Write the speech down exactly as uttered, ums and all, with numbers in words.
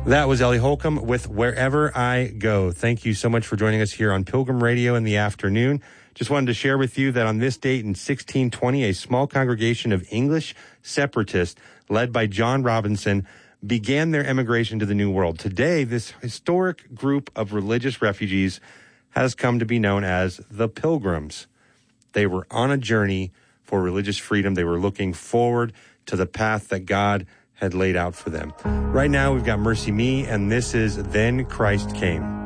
That was Ellie Holcomb with Wherever I Go. Thank you so much for joining us here on Pilgrim Radio in the afternoon. Just wanted to share with you that on this date in sixteen twenty, a small congregation of English separatists led by John Robinson began their emigration to the New World. Today, this historic group of religious refugees has come to be known as the Pilgrims. They were on a journey for religious freedom. They were looking forward to the path that God had laid out for them. Right now, we've got Mercy Me, and this is Then Christ Came.